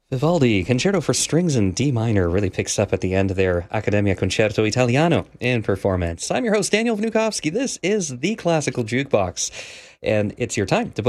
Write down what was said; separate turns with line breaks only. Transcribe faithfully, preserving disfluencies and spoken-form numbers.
Vivaldi, Concerto for Strings in D minor, really picks up at the end there. Accademia Concerto Italiano in performance. I'm your host, Daniel Vnukovsky. This is the Classical Jukebox, and it's your time to put